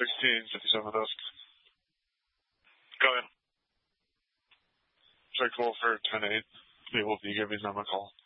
57 Dusk. Go ahead. Check call for 10-8. They will be giving them a call.